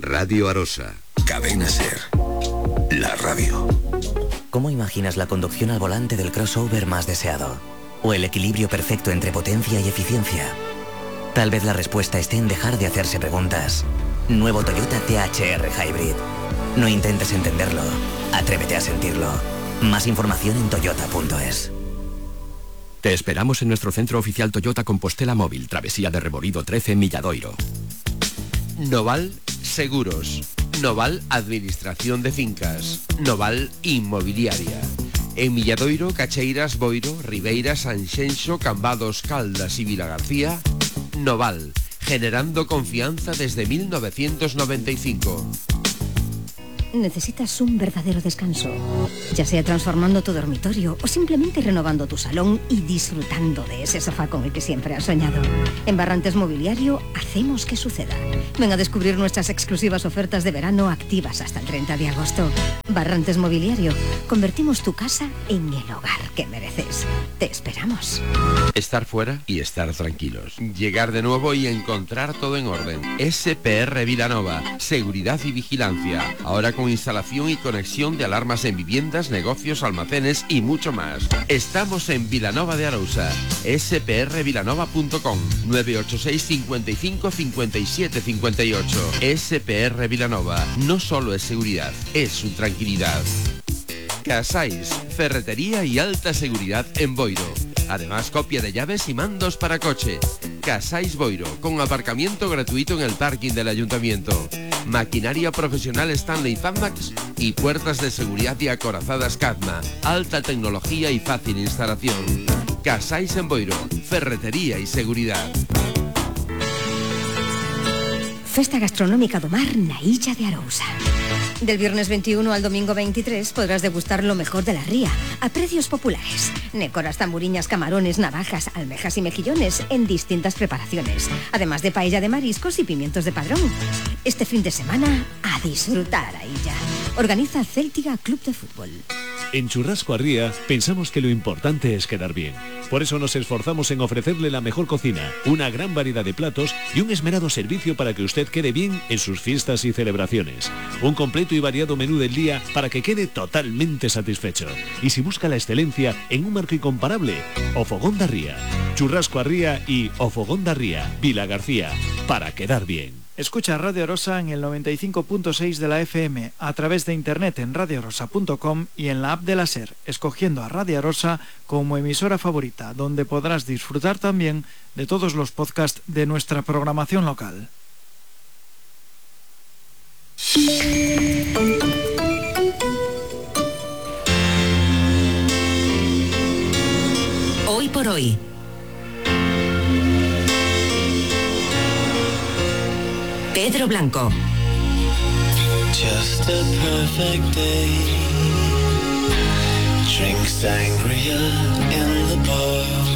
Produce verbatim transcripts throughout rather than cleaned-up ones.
Radio Arosa. Cadena Ser. La radio. ¿Cómo imaginas la conducción al volante del crossover más deseado? ¿O el equilibrio perfecto entre potencia y eficiencia? Tal vez la respuesta esté en dejar de hacerse preguntas. Nuevo Toyota T H R Hybrid. No intentes entenderlo. Atrévete a sentirlo. Más información en toyota punto es. Te esperamos en nuestro centro oficial Toyota Compostela Móvil, Travesía de Reborido trece, Milladoiro. Noval Seguros. Noval Administración de Fincas. Noval Inmobiliaria. En Milladoiro, Cacheiras, Boiro, Ribeira, Sanxenxo, Cambados, Caldas y Vilagarcía, Noval, generando confianza desde mil novecientos noventa y cinco. ¿Necesitas un verdadero descanso? Ya sea transformando tu dormitorio o simplemente renovando tu salón y disfrutando de ese sofá con el que siempre has soñado. En Barrantes Mobiliario hacemos que suceda. Ven a descubrir nuestras exclusivas ofertas de verano activas hasta el treinta de agosto. Barrantes Mobiliario. Convertimos tu casa en el hogar que mereces. Te esperamos. Estar fuera y estar tranquilos. Llegar de nuevo y encontrar todo en orden. S P R Vilanova. Seguridad y vigilancia. Ahora con instalación y conexión de alarmas en viviendas, negocios, almacenes y mucho más. Estamos en Vilanova de Arousa. S P R vilanova punto com. nueve ocho seis, cincuenta y cinco, cincuenta y siete, cincuenta y ocho. S P R Vilanova. No solo es seguridad, es su tranquilidad. Casais, ferretería y alta seguridad en Boiro. Además, copia de llaves y mandos para coche. Casais Boiro, con aparcamiento gratuito en el parking del ayuntamiento. Maquinaria profesional Stanley Famax y puertas de seguridad y acorazadas Cadma. Alta tecnología y fácil instalación. Casais en Boiro, ferretería y seguridad. Festa Gastronómica do Mar na Illa de Arousa. Del viernes veintiuno al domingo veintitrés podrás degustar lo mejor de la ría, a precios populares. Nécoras, tamburiñas, camarones, navajas, almejas y mejillones en distintas preparaciones. Además de paella de mariscos y pimientos de padrón. Este fin de semana, a disfrutar a Illa. Organiza Céltiga Club de Fútbol. En Churrasco Arría pensamos que lo importante es quedar bien. Por eso nos esforzamos en ofrecerle la mejor cocina, una gran variedad de platos y un esmerado servicio para que usted quede bien en sus fiestas y celebraciones. Un completo y variado menú del día para que quede totalmente satisfecho. Y si busca la excelencia en un marco incomparable, O Fogón de Arría. Churrasco Arría y O Fogón de Arría, Vila García, para quedar bien. Escucha Radio Arosa en el noventa y cinco punto seis de la F M, a través de internet en radio arosa punto com y en la app de la SER, escogiendo a Radio Arosa como emisora favorita, donde podrás disfrutar también de todos los podcasts de nuestra programación local. Hoy por hoy. Pedro Blanco. Just a perfect day. Drink sangria in the bar.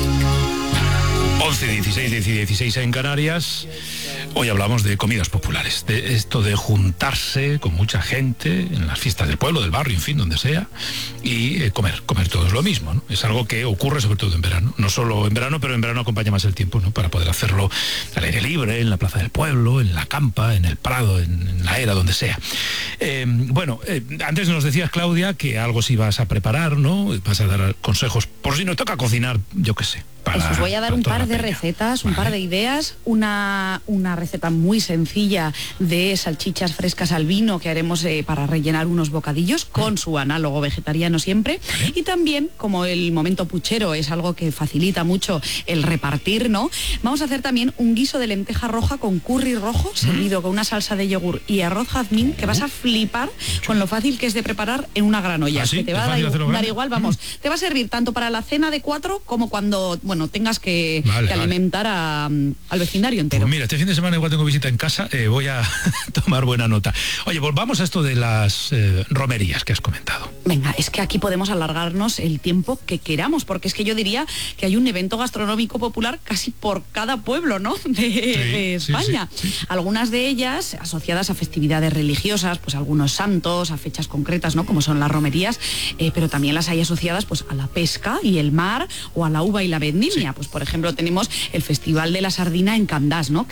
once, dieciséis, diez y dieciséis en Canarias. Hoy hablamos de comidas populares, de esto de juntarse con mucha gente en las fiestas del pueblo, del barrio, en fin, donde sea, y eh, comer, comer todos lo mismo, ¿no? Es algo que ocurre sobre todo en verano, no solo en verano, pero en verano acompaña más el tiempo, ¿no? Para poder hacerlo al aire libre, en la plaza del pueblo, en la campa, en el prado, en, en la era, donde sea. Eh, bueno, eh, antes nos decías, Claudia, que algo sí vas a preparar, ¿no? Vas a dar consejos, por si nos toca cocinar, yo qué sé. Para, pues os voy a dar un par de recetas, un vale. par de ideas, una, una receta muy sencilla de salchichas frescas al vino que haremos eh, para rellenar unos bocadillos con su análogo vegetariano siempre, ¿vale? Y también, como el momento puchero es algo que facilita mucho el repartir, ¿no? Vamos a hacer también un guiso de lenteja roja con curry rojo, servido con una salsa de yogur y arroz jazmín, que vas a flipar con lo fácil que es de preparar en una gran olla. ¿Ah, sí? Que te va a dar, dar igual, vamos, te va a servir tanto para la cena de cuatro como cuando, bueno, tengas que, vale, que vale. alimentar a, al vecindario entero. Pues mira, este fin de semana igual tengo visita en casa, eh, voy a tomar buena nota. Oye, volvamos a esto de las eh, romerías que has comentado. Venga, es que aquí podemos alargarnos el tiempo que queramos, porque es que yo diría que hay un evento gastronómico popular casi por cada pueblo, ¿no? De, sí, de España. Sí, sí, sí. Algunas de ellas asociadas a festividades religiosas, pues algunos santos, a fechas concretas, ¿no? Como son las romerías, eh, pero también las hay asociadas pues a la pesca y el mar, o a la uva y la vendimia. Sí. Pues por ejemplo tenemos el Festival de la Sardina en Candás, ¿no? Que se celebra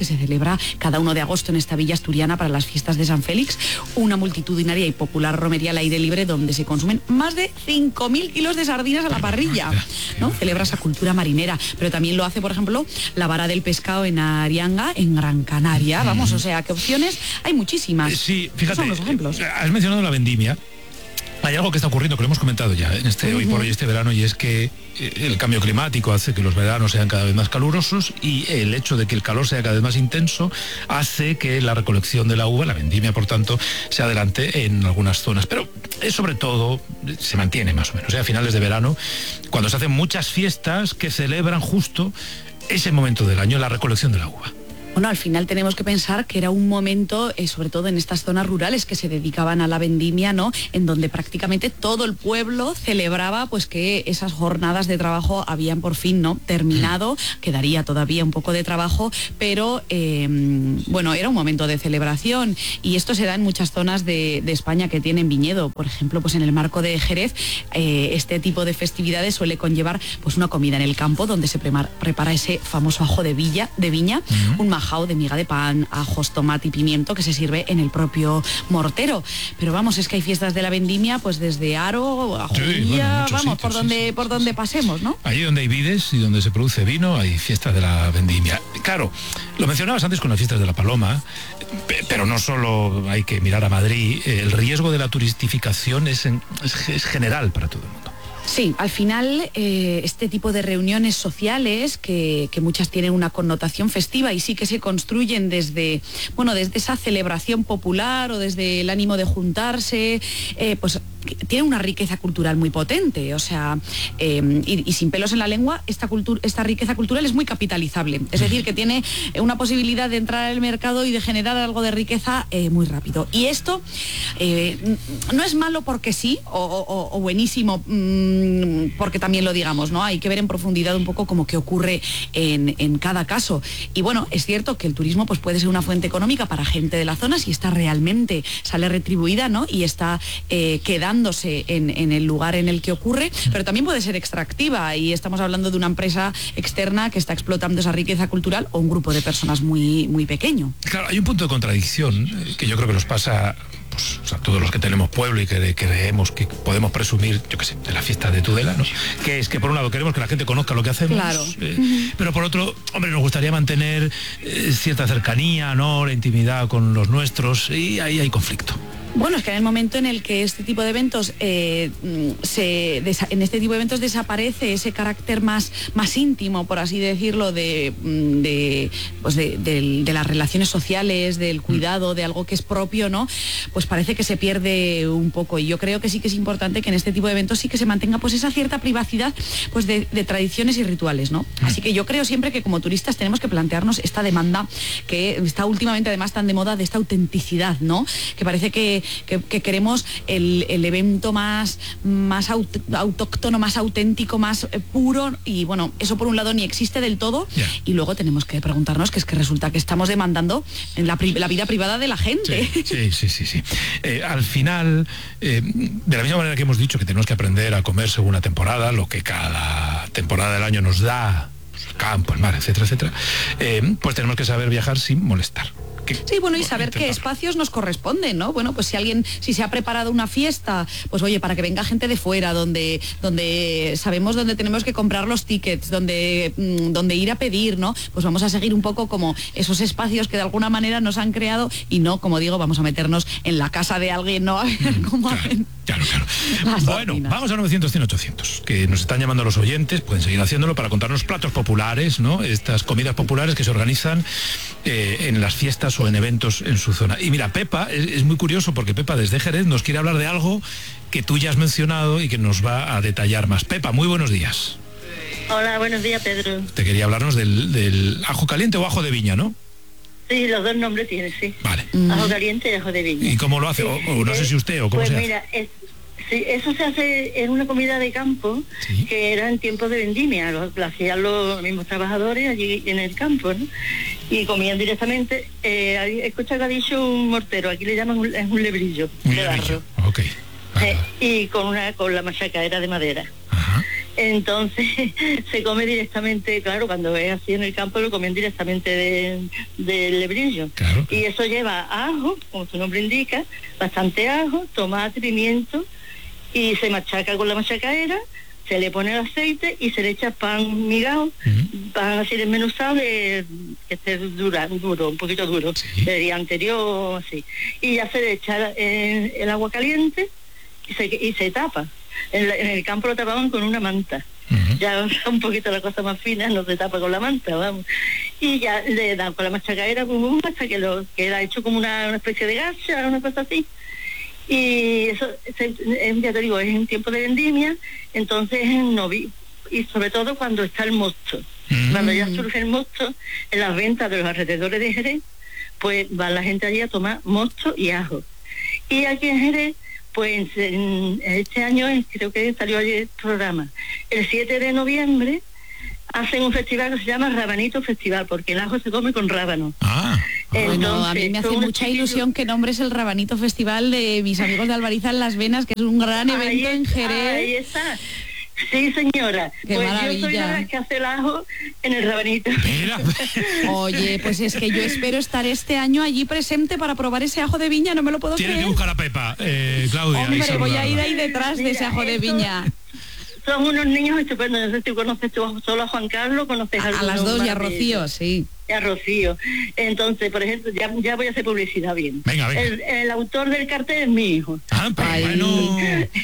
celebra cada uno de agosto en esta villa asturiana para las fiestas de San Félix, una multitudinaria y popular romería al aire libre donde se consumen más de cinco mil kilos de sardinas a la parrilla, ¿no? Celebra esa cultura marinera, pero también lo hace, por ejemplo, la vara del pescado en Arianga, en Gran Canaria. Vamos, o sea, ¿qué opciones? Hay muchísimas. Sí, fíjate, son los ejemplos. Has mencionado la vendimia. Hay algo que está ocurriendo, que lo hemos comentado ya en este uh-huh. hoy por hoy, este verano, y es que el cambio climático hace que los veranos sean cada vez más calurosos, y el hecho de que el calor sea cada vez más intenso hace que la recolección de la uva, la vendimia, por tanto, se adelante en algunas zonas. Pero es sobre todo, se mantiene más o menos, ¿eh? A finales de verano, cuando se hacen muchas fiestas que celebran justo ese momento del año, la recolección de la uva. Bueno, al final tenemos que pensar que era un momento, eh, sobre todo en estas zonas rurales que se dedicaban a la vendimia, ¿no? En donde prácticamente todo el pueblo celebraba pues que esas jornadas de trabajo habían por fin, ¿no?, terminado. Quedaría todavía un poco de trabajo, pero eh, bueno, era un momento de celebración, y esto se da en muchas zonas de, de España que tienen viñedo. Por ejemplo, pues en el marco de Jerez, eh, este tipo de festividades suele conllevar pues una comida en el campo donde se prepara, prepara ese famoso ajo de, villa, de viña, uh-huh. un majao de miga de pan, ajos, tomate y pimiento que se sirve en el propio mortero. Pero vamos, es que hay fiestas de la vendimia pues desde Aro a Judía, sí, bueno, vamos, sitios, por donde sí, sí, por sí, donde sí. pasemos, ¿no? Allí donde hay vides y donde se produce vino hay fiestas de la vendimia. Claro, lo mencionabas antes con las fiestas de la Paloma, pero no solo hay que mirar a Madrid, el riesgo de la turistificación es, en, es, es general para todo el mundo. Sí, al final eh, este tipo de reuniones sociales que, que muchas tienen una connotación festiva y sí que se construyen desde, bueno, desde esa celebración popular o desde el ánimo de juntarse, eh, pues tiene una riqueza cultural muy potente, o sea, eh, y, y sin pelos en la lengua, esta, cultura, esta riqueza cultural es muy capitalizable, es decir, que tiene una posibilidad de entrar al mercado y de generar algo de riqueza eh, muy rápido. Y esto eh, no es malo porque sí, o, o, o buenísimo mmm, porque también lo digamos, ¿no? Hay que ver en profundidad un poco como qué ocurre en, en cada caso. Y bueno, es cierto que el turismo pues, puede ser una fuente económica para gente de la zona si está realmente, sale retribuida, ¿no? Y está eh, quedando En, en el lugar en el que ocurre, pero también puede ser extractiva, y estamos hablando de una empresa externa que está explotando esa riqueza cultural o un grupo de personas muy, muy pequeño. Claro, hay un punto de contradicción que yo creo que nos pasa pues, o sea, todos los que tenemos pueblo y que creemos que podemos presumir, yo qué sé, de la fiesta de Tudela, ¿no? Que es que por un lado queremos que la gente conozca lo que hacemos, claro. eh, uh-huh. pero por otro, hombre, nos gustaría mantener eh, cierta cercanía, ¿no? La intimidad con los nuestros, y ahí hay conflicto. Bueno, es que en el momento en el que este tipo de eventos eh, se en este tipo de eventos desaparece ese carácter más, más íntimo, por así decirlo, de, de, pues de, de, de las relaciones sociales, del cuidado, de algo que es propio, ¿no? Pues parece que se pierde un poco. Y yo creo que sí que es importante que en este tipo de eventos sí que se mantenga pues esa cierta privacidad pues de, de tradiciones y rituales, ¿no? Así que yo creo siempre que como turistas tenemos que plantearnos esta demanda que está últimamente además tan de moda, de esta autenticidad, ¿no? Que parece que Que, que queremos el, el evento más, más aut, autóctono, más auténtico, más eh, puro, y bueno, eso por un lado ni existe del todo, yeah. y luego tenemos que preguntarnos que es que resulta que estamos demandando en la, la vida privada de la gente. Sí, sí, sí, sí, sí. Eh, al final, eh, de la misma manera que hemos dicho que tenemos que aprender a comer según la temporada, lo que cada temporada del año nos da, el campo, el mar, etcétera, etcétera, eh, pues tenemos que saber viajar sin molestar. Sí, bueno, y saber qué espacios nos corresponden, ¿no? Bueno, pues si alguien, si se ha preparado una fiesta, pues oye, para que venga gente de fuera, donde, donde sabemos dónde tenemos que comprar los tickets, donde, donde ir a pedir, ¿no? Pues vamos a seguir un poco como esos espacios que de alguna manera nos han creado, y no, como digo, vamos a meternos en la casa de alguien, ¿no? A ver cómo claro, hacen. Claro, claro. Bueno, ordinas. Vamos a novecientos, cien, ochocientos, que nos están llamando los oyentes, pueden seguir haciéndolo para contarnos platos populares, ¿no? Estas comidas populares que se organizan eh, en las fiestas o en eventos en su zona. Y mira, Pepa, es, es muy curioso porque Pepa desde Jerez nos quiere hablar de algo que tú ya has mencionado y que nos va a detallar más. Pepa, muy buenos días. Hola, buenos días, Pedro. Te quería hablarnos del, del ajo caliente o ajo de viña, ¿no? Sí, los dos nombres tienen, sí. Vale. Ajo caliente y ajo de viña. ¿Y cómo lo hace? Sí. O, o no sé si usted o cómo pues se hace. Pues mira, es, sí, eso se hace en una comida de campo, ¿sí? Que era en tiempos de vendimia, lo, lo hacían los mismos trabajadores allí en el campo, ¿no? Y comían directamente, eh, escucha que ha dicho un mortero, aquí le llaman un, es un lebrillo un de lebrillo. barro. Okay. Eh, y con una con la machacadera de madera. Ajá. Entonces se come directamente, claro, cuando es así en el campo lo comen directamente del de, de lebrillo. Claro. Y eso lleva ajo, como su nombre indica, bastante ajo, tomate, pimiento, y se machaca con la machacaera, se le pone el aceite y se le echa pan migado, uh-huh. pan así desmenuzado, de, que esté dura, duro, un poquito duro, sí. del día anterior, así. Y ya se le echa el, el agua caliente y se, y se tapa. En, la, en el campo lo tapaban con una manta. Uh-huh. Ya un poquito la cosa más fina, no se tapa con la manta, vamos. Y ya le dan con la machacaera hasta que lo queda hecho como una, una especie de gacha, una cosa así. Y eso, se, ya te digo, es en tiempo de vendimia, entonces no vi, y sobre todo cuando está el mosto. Uh-huh. Cuando ya surge el mosto, en las ventas de los alrededores de Jerez, pues va la gente allí a tomar mosto y ajo. Y aquí en Jerez, pues en este año creo que salió ayer el programa. El siete de noviembre hacen un festival que se llama Rabanito Festival, porque el ajo se come con rábano. Ah. Entonces, bueno, a mí me hace mucha ilusión que nombres el Rabanito Festival de mis amigos de Albariza en Las Venas, que es un gran evento ahí, en Jerez. Ahí está. Sí, señora. Qué pues maravilla. Yo soy la que hace el ajo en el Rabanito. Oye, pues es que yo espero estar este año allí presente para probar ese ajo de viña, no me lo puedo Tienes creer. que buscar a Pepa, eh, Claudia. Hombre, voy a ir ahí detrás de Mira, ese ajo de esto, viña. Son unos niños estupendos. No sé si tú conoces tú solo a Juan Carlos, conoces a, a las dos y a Rocío, sí. Y a Rocío. Entonces, por ejemplo, ya, ya voy a hacer publicidad bien. Venga, venga. El, el autor del cartel es mi hijo. Ah, pues bueno.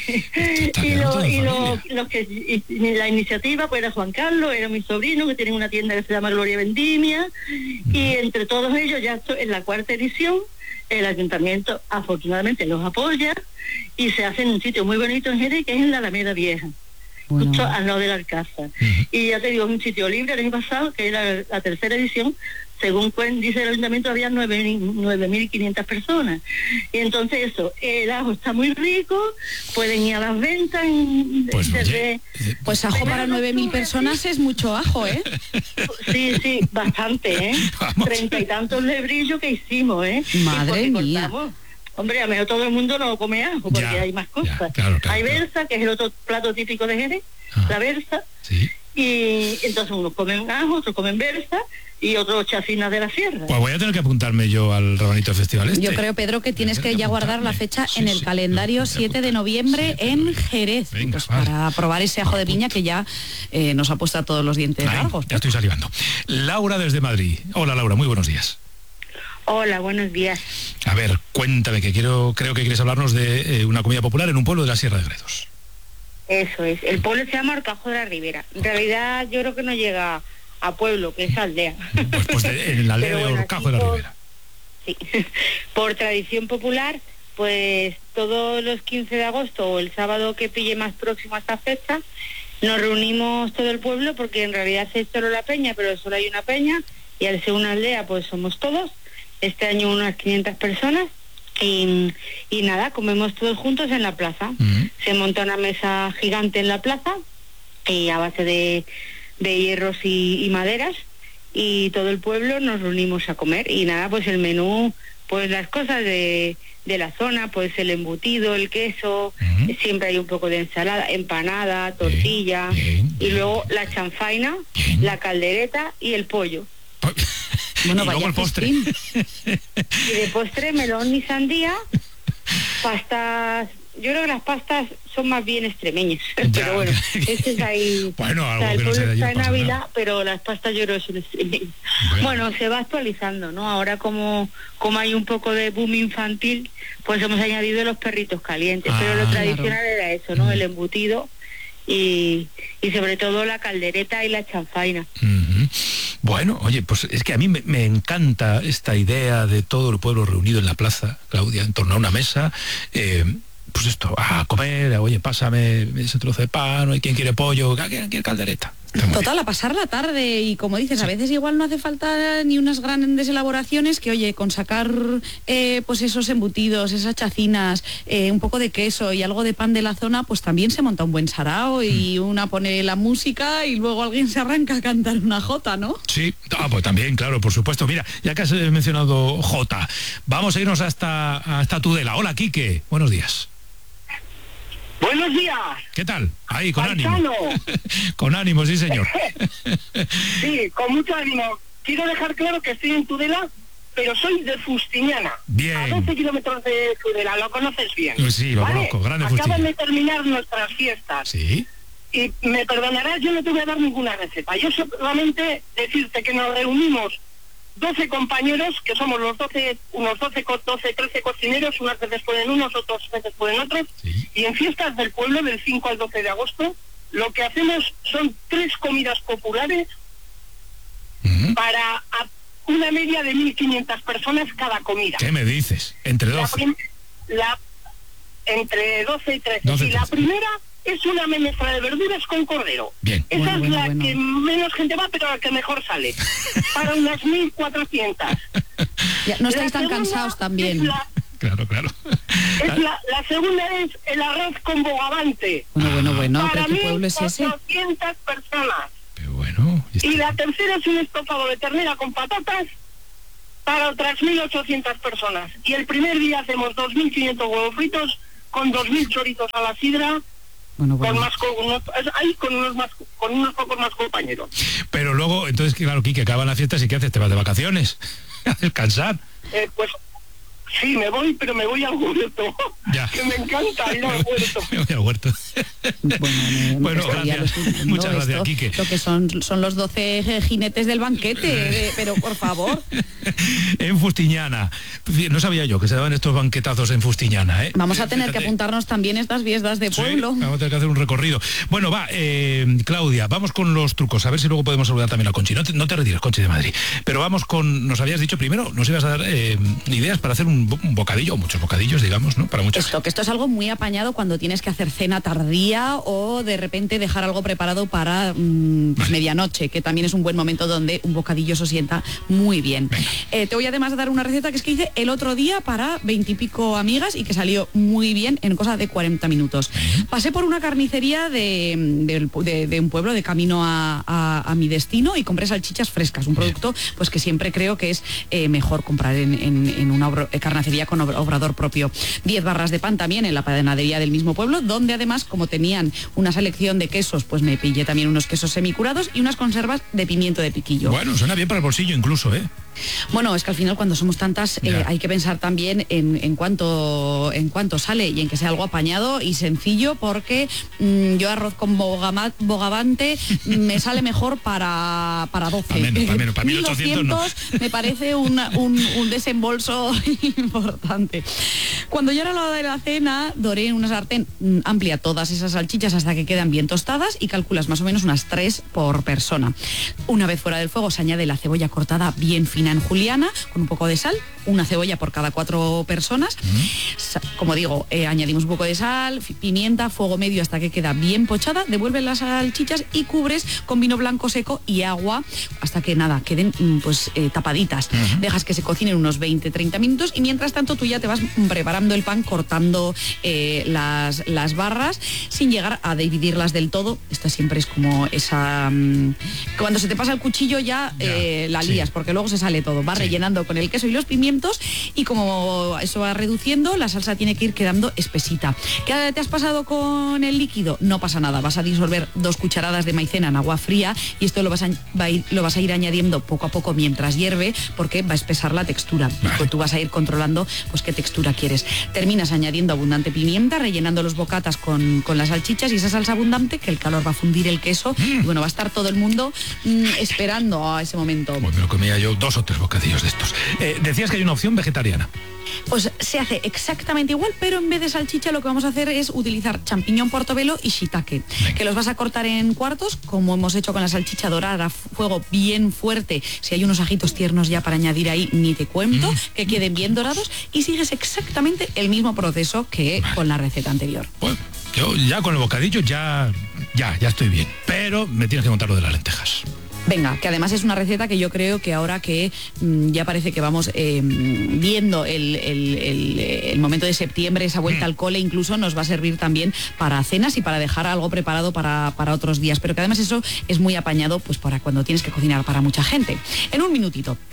y lo, y lo, los que y, y la iniciativa pues era Juan Carlos, era mi sobrino, que tiene una tienda que se llama Gloria Vendimia, mm. y entre todos ellos ya estoy en la cuarta edición. El ayuntamiento afortunadamente los apoya y se hace en un sitio muy bonito en Jerez, que es en la Alameda Vieja. Bueno. Justo al lado del Alcázar. Uh-huh. Y ya te digo, es un sitio libre el año pasado, que era la, la tercera edición, según cuen, dice el ayuntamiento, había nueve mil quinientas personas. Y entonces eso, el ajo está muy rico, pueden ir a las ventas. En, pues, desde, oye, pues ajo para nueve mil personas es mucho ajo, ¿eh? Sí, sí, bastante, ¿eh? Treinta y tantos lebrillos que hicimos, ¿eh? Madre mía. Cortamos. Hombre, a mejor todo el mundo no come ajo, porque ya, hay más cosas. Ya, claro, claro, hay claro. berza, que es el otro plato típico de Jerez, ah, la berza. Sí. Y entonces unos comen ajo, otros comen berza y otros chacinas de la sierra. Pues voy a tener que apuntarme yo al Rabanito Festival este. Yo creo, Pedro, que tienes que, que ya guardar la fecha sí, en el sí, calendario siete de noviembre en Jerez. Venga, pues vale. Para probar ese ajo de viña que ya eh, nos ha puesto a todos los dientes Ay, largos. Ya estoy salivando. Laura desde Madrid. Hola, Laura, muy buenos días. Hola, buenos días. A ver, cuéntame, que quiero, creo que quieres hablarnos de eh, una comida popular en un pueblo de la Sierra de Gredos. Eso es, el pueblo se llama Horcajo de la Ribera. En realidad yo creo que no llega a pueblo, que es aldea. Pues, pues de, en la aldea bueno, de Horcajo de la por, Ribera. Sí, por tradición popular, pues todos los quince de agosto o el sábado que pille más próximo a esta fecha, nos reunimos todo el pueblo, porque en realidad es solo la peña, pero solo hay una peña, y al ser una aldea pues somos todos. Este año unas quinientas personas y, y nada, comemos todos juntos en la plaza. Uh-huh. Se monta una mesa gigante en la plaza y a base de, de hierros y, y maderas, y todo el pueblo nos reunimos a comer. Y nada, pues el menú, pues las cosas de, de la zona, pues el embutido, el queso, uh-huh. siempre hay un poco de ensalada, empanada, tortilla, bien, bien, y luego la chanfaina, bien. La caldereta y el pollo. Bueno, y luego el postre. Y de postre, melón y sandía, pastas. Yo creo que las pastas son más bien extremeñas, ya. Pero bueno, este es ahí. Bueno, algo o sea, que no sea de está en Ávila, pero las pastas yo creo que son extremeñas. Bueno. bueno, se va actualizando, ¿no? Ahora como como hay un poco de boom infantil, pues hemos añadido los perritos calientes, ah, pero lo tradicional claro. era eso, ¿no? Mm. El embutido y, y sobre todo la caldereta y la chanfaina. Mm-hmm. Bueno, oye, pues es que a mí me, me encanta esta idea de todo el pueblo reunido en la plaza, Claudia, en torno a una mesa, eh, pues esto, a comer, oye, pásame ese trozo de pan, ¿hay quien quiere pollo? ¿Quién quiere caldereta? Total, a pasar la tarde, y como dices, a veces igual no hace falta ni unas grandes elaboraciones, que oye, con sacar eh, pues esos embutidos, esas chacinas, eh, un poco de queso y algo de pan de la zona, pues también se monta un buen sarao y una pone la música y luego alguien se arranca a cantar una jota, ¿no? Sí, ah, pues también, claro, por supuesto. Mira, ya que has mencionado jota, vamos a irnos hasta, hasta Tudela. Hola, Quique, buenos días. Buenos días. ¿Qué tal? Ahí, con Paisano. ánimo. Con ánimo, sí, señor. Sí, con mucho ánimo. Quiero dejar claro que estoy en Tudela, pero soy de Fustiñana. Bien. A doce kilómetros de Tudela, lo conoces bien. Sí, lo ¿vale? conozco, grande Acaban Fustiñana. de terminar nuestras fiestas. Sí. Y me perdonarás, yo no te voy a dar ninguna receta. Yo solamente decirte que nos reunimos doce compañeros, que somos los doce, unos doce, doce, trece cocineros, unas veces pueden unos, otras veces pueden otros, sí. Y en fiestas del pueblo del cinco al doce de agosto, lo que hacemos son tres comidas populares uh-huh. para a una media de mil quinientas personas cada comida. ¿Qué me dices? ¿Entre doce? La prim- la, entre doce y trece. doce, y la primera es una menestra de verduras con cordero. Bien. Esa Bueno, es bueno, la bueno. que menos gente va, pero la que mejor sale. Para unas mil cuatrocientas. Ya, no estáis La tan segunda cansados también. es la- Claro, claro. es la, la segunda es el arroz con bogavante. Bueno, bueno, bueno, Para ¿pero qué pueblo es ese? mil ochocientas personas. Pero bueno. Y la tercera es un estofado de ternera con patatas para otras mil ochocientas personas. Y el primer día hacemos dos mil quinientos huevos fritos con dos mil choritos a la sidra. Bueno, bueno. Con más con unos, ahí con unos más con unos pocos más compañeros. Pero luego, entonces, claro, Quique, acaban las fiestas y ¿qué haces? ¿Te vas de vacaciones? ¿A descansar? Eh, pues sí, me voy, pero me voy al huerto. Ya. Que me encanta ir al huerto. Me voy al huerto. Bueno, me, Bueno, esto ya gracias. lo estoy viendo, Muchas gracias, esto, Quique. Lo que son, son los doce jinetes del banquete, de- pero por favor. En Fustiñana. No sabía yo que se daban estos banquetazos en Fustiñana, ¿eh? Vamos a tener que Fíjate. apuntarnos también estas fiestas de Sí, pueblo. vamos a tener que hacer un recorrido. Bueno, va, eh, Claudia, vamos con los trucos, a ver si luego podemos saludar también a Conchi. No te, no te retires, Conchi de Madrid. Pero vamos con, nos habías dicho primero, nos ibas a dar eh, ideas para hacer un, bo- un bocadillo, o muchos bocadillos, digamos, ¿no? Para muchas. Esto, que esto es algo muy apañado cuando tienes que hacer cena tardía o de repente dejar algo preparado para mm, pues, Vale. medianoche, que también es un buen momento donde un bocadillo se sienta muy bien. Eh, te voy además a dar una receta que es que hice el otro día para veintipico amigas y que salió muy bien en cosa de cuarenta minutos. Pasé por una carnicería de, del- de- de un pueblo de camino a, a- a mi destino y compré salchichas frescas, un producto pues que siempre creo que es eh, mejor comprar en, en- en una obro- eh, carnicería con obra- obrador propio. diez barras de pan también en la panadería del mismo pueblo, donde además, como tenían una selección de quesos, pues me pillé también unos quesos semicurados y unas conservas de pimiento de piquillo. Bueno, suena bien para el bolsillo incluso, ¿eh? Bueno, es que al final cuando somos tantas eh, hay que pensar también en, en cuánto en cuánto sale y en que sea algo apañado y sencillo, porque mm, yo arroz con bogama- bogavante me sale mejor para, para doce. Pa' menos, pa' menos, pa' mil ochocientos no. me parece una- un, un desembolso importante. Cuando ya era la hora de la cena, doré en una sartén mm, amplia todas esas salchichas hasta que quedan bien tostadas y calculas más o menos unas tres por persona. Una vez fuera del fuego se añade la cebolla cortada bien fina en juliana, con un poco de sal, una cebolla por cada cuatro personas. Sa- Como digo, eh, añadimos un poco de sal, fi- pimienta, fuego medio hasta que queda bien pochada, devuelves las salchichas y cubres con vino blanco seco y agua hasta que nada, queden mm, pues eh, tapaditas. Dejas que se cocinen unos veinte treinta minutos y mientras tanto tú ya te vas mm, preparando el pan, cortando eh, las, las barras sin llegar a dividirlas del todo. Esto siempre es como esa... mm, cuando se te pasa el cuchillo ya, eh, la sí. lías, porque luego se sale todo. Vas rellenando con el queso y los pimientos y como eso va reduciendo, la salsa tiene que ir quedando espesita. ¿Qué te has pasado con el líquido? No pasa nada, vas a disolver dos cucharadas de maicena en agua fría y esto lo vas a, va a ir, lo vas a ir añadiendo poco a poco mientras hierve, porque va a espesar la textura. Pues tú vas a ir controlando pues qué textura quieres. Terminas añadiendo abundante pimienta, rellenando los bocatas con, con las salchichas y esa salsa abundante, que el calor va a fundir el queso y bueno, va a estar todo el mundo mm, esperando a ese momento. Pues me lo comía yo dos o tres bocadillos de estos. Eh, decías que hay una opción vegetariana. Pues se hace exactamente igual, pero en vez de salchicha lo que vamos a hacer es utilizar champiñón portobelo y shiitake, que los vas a cortar en cuartos, como hemos hecho con la salchicha, dorar a fuego bien fuerte. Si hay unos ajitos tiernos ya para añadir ahí, ni te cuento, mm. que queden bien dorados y sigues exactamente el mismo proceso que vale. con la receta anterior. Bueno, yo ya con el bocadillo ya, ya, ya estoy bien, pero me tienes que contar lo de las lentejas. Venga, que además es una receta que yo creo que ahora que mmm, ya parece que vamos eh, viendo el, el, el, el momento de septiembre, esa vuelta mm. al cole, incluso nos va a servir también para cenas y para dejar algo preparado para, para otros días. Pero que además eso es muy apañado pues para cuando tienes que cocinar para mucha gente. En un minutito. Venga.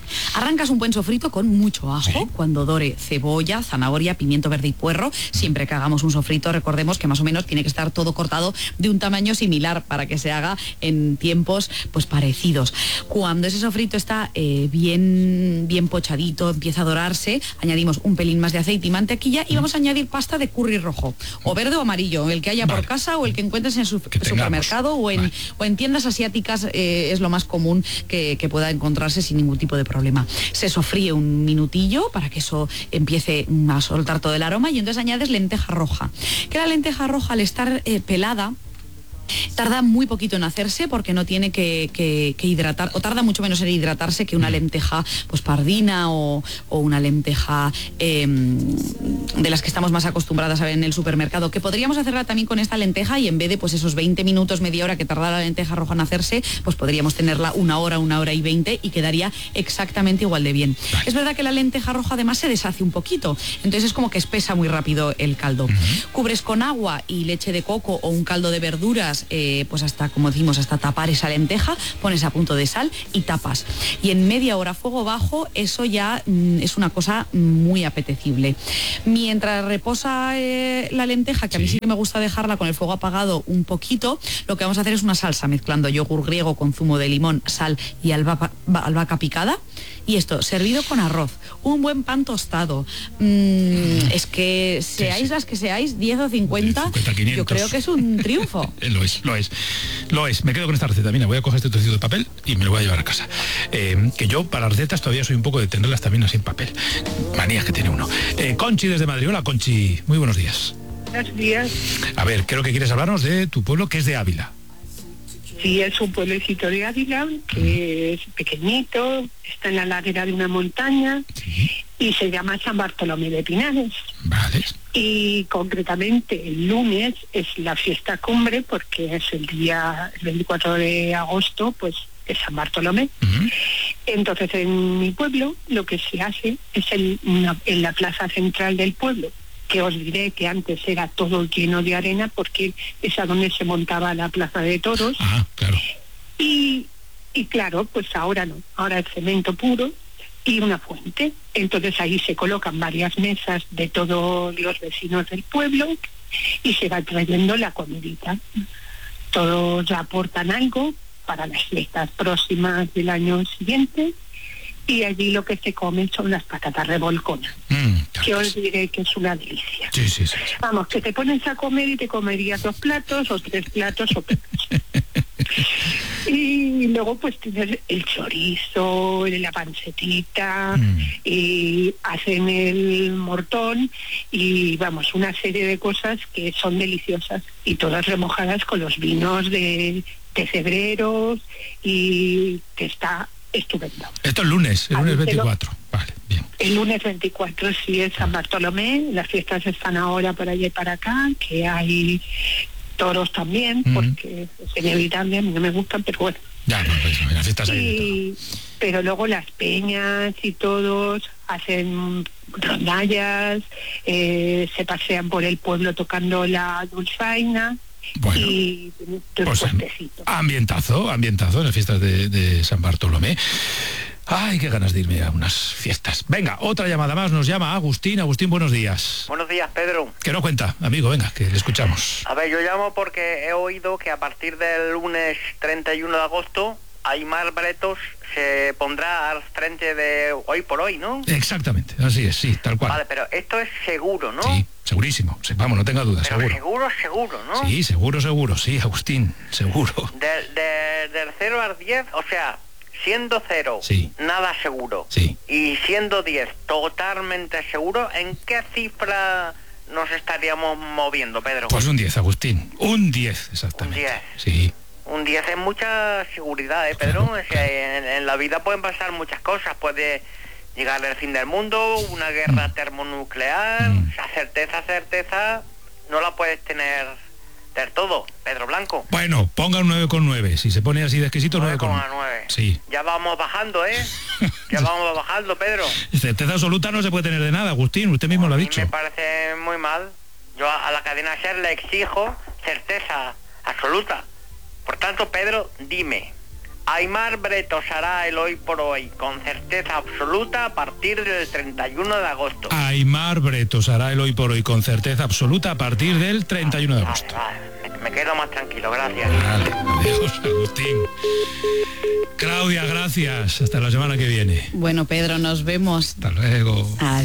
Arrancas un buen sofrito con mucho ajo, ¿sí? Cuando dore cebolla, zanahoria, pimiento verde y puerro. Siempre que hagamos un sofrito, recordemos que más o menos tiene que estar todo cortado de un tamaño similar para que se haga en tiempos pues parecidos. Cuando ese sofrito está eh, bien, bien pochadito, empieza a dorarse, añadimos un pelín más de aceite y mantequilla y vamos a añadir pasta de curry rojo, o verde o amarillo, el que haya vale. por casa o el que encuentres en su supermercado o en, vale. o en tiendas asiáticas, eh, es lo más común que, que pueda encontrarse sin ningún tipo de problema. Se sofríe un minutillo para que eso empiece a soltar todo el aroma y entonces añades lenteja roja. Que la lenteja roja, al estar eh, pelada, tarda muy poquito en hacerse porque no tiene que, que, que hidratar, o tarda mucho menos en hidratarse que una lenteja pues pardina o, o una lenteja eh, de las que estamos más acostumbradas a ver en el supermercado, que podríamos hacerla también con esta lenteja y en vez de pues esos veinte minutos, media hora que tarda la lenteja roja en hacerse, pues podríamos tenerla una hora, una hora y veinte y quedaría exactamente igual de bien. Vale. Es verdad que la lenteja roja además se deshace un poquito, entonces es como que espesa muy rápido el caldo. Uh-huh. Cubres con agua y leche de coco o un caldo de verduras, Eh, pues hasta, como decimos, hasta tapar esa lenteja, pones a punto de sal y tapas. Y en media hora a fuego bajo, eso ya mm, es una cosa muy apetecible. Mientras reposa eh, la lenteja, que a mí sí que me gusta dejarla con el fuego apagado un poquito, lo que vamos a hacer es una salsa mezclando yogur griego con zumo de limón, sal y albahaca, albahaca picada. Y esto, servido con arroz, un buen pan tostado. Mm, es que seáis sí, sí. las que seáis, diez o cincuenta, cincuenta yo creo que es un triunfo. Lo es, lo es, lo es. Me quedo con esta receta. Mira, voy a coger este trocito de papel y me lo voy a llevar a casa. Eh, que yo para las recetas todavía soy un poco de tenerlas también así en papel. Manías que tiene uno. Eh, Conchi desde Madrid. Hola, Conchi. Muy buenos días. Buenos días. A ver, creo que quieres hablarnos de tu pueblo, que es de Ávila. Sí, es un pueblecito de Ávila, que es pequeñito, está en la ladera de una montaña, sí. y se llama San Bartolomé de Pinares. Vale. Y concretamente el lunes es la fiesta cumbre, porque es el día el veinticuatro de agosto, pues es San Bartolomé. Uh-huh. Entonces en mi pueblo lo que se hace es el, una, en la plaza central del pueblo, que os diré que antes era todo lleno de arena porque es a donde se montaba la plaza de toros. Ah, claro. Y, y claro, pues ahora no, ahora es cemento puro y una fuente. Entonces ahí se colocan varias mesas de todos los vecinos del pueblo y se va trayendo la comidita. Todos aportan algo para las fiestas próximas del año siguiente. Y allí lo que se come son las patatas revolconas, mm, que os diré que es una delicia. Sí, sí, sí, sí. Vamos, que te pones a comer y te comerías dos platos o tres platos o tres. Y luego pues tienes el chorizo, la pancetita, mm. y hacen el mortón y vamos, una serie de cosas que son deliciosas y todas remojadas con los vinos de, de cebreros y que está estupendo. Esto es lunes, el lunes veinticuatro. Vale, bien. El lunes veinticuatro sí es San Bartolomé, las fiestas están ahora por allá y para acá, que hay toros también, mm. porque es inevitable, a mí no me gustan, pero bueno. Ya, no, pues, no, las fiestas hay y, pero luego las peñas y todos hacen rondallas, eh, se pasean por el pueblo tocando la dulzaina. Bueno, y pues, ambientazo, ambientazo en las fiestas de, de San Bartolomé. Ay, qué ganas de irme a unas fiestas. Venga, otra llamada más, nos llama Agustín. Agustín, buenos días. Buenos días, Pedro. ¿Qué nos cuenta, amigo? Venga, que le escuchamos. A ver, yo llamo porque he oído que a partir del lunes treinta y uno de agosto Aymar Bretos se pondrá al frente de Hoy por Hoy, ¿no? Exactamente, así es, sí, tal cual. Vale, pero esto es seguro, ¿no? Sí, segurísimo, sí, vamos, no tenga dudas, pero seguro. seguro, seguro, ¿no? Sí, seguro, seguro, sí, Agustín, seguro. De, de, del cero al diez, o sea, siendo cero, sí. nada seguro. Sí. Y siendo diez, totalmente seguro, ¿en qué cifra nos estaríamos moviendo, Pedro? Pues un diez, Agustín, un diez, exactamente. Un diez. Sí. Un diez es mucha seguridad, ¿eh, Pedro? Claro, o sea, en, en la vida pueden pasar muchas cosas. Puede llegar el fin del mundo, una guerra mm. termonuclear. Mm. O sea, certeza, certeza, no la puedes tener del todo, Pedro Blanco. Bueno, ponga un nueve con nueve. Si se pone así de exquisito, nueve con nueve. Sí. Ya vamos bajando, ¿eh? Ya vamos bajando, Pedro. Certeza absoluta no se puede tener de nada, Agustín. Usted mismo lo ha dicho. Me parece muy mal. Yo a, a la cadena SER le exijo certeza absoluta. Por tanto, Pedro, dime, Aimar Bretos hará el hoy por hoy con certeza absoluta a partir del treinta y uno de agosto. Aimar Bretos hará el hoy por hoy con certeza absoluta a partir del treinta y uno de agosto. Vale, vale. Me, me quedo más tranquilo, gracias. Vale, adiós, Agustín. Claudia, gracias. Hasta la semana que viene. Bueno, Pedro, nos vemos. Hasta luego. Adiós.